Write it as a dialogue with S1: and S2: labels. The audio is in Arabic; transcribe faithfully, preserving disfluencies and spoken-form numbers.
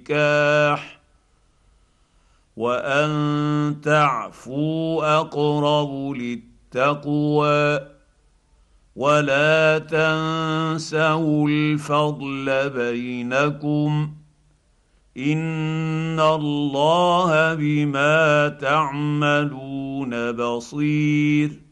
S1: النكاح وان تعفوا اقرب للتقوى ولا تنسوا الفضل بينكم ان الله بما تعملون بصير